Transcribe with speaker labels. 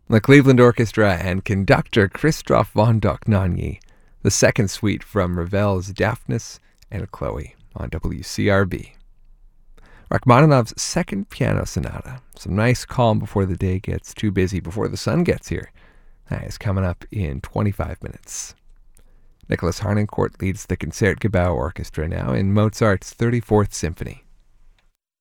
Speaker 1: The Cleveland Orchestra and conductor Christoph von Dohnanyi, the second suite from Ravel's Daphnis and Chloe on WCRB. Rachmaninoff's second piano sonata, some nice calm before the day gets too busy, before the sun gets here. That is coming up in 25 minutes. Nicholas Harnoncourt leads the Concertgebouw Orchestra now in Mozart's 34th Symphony.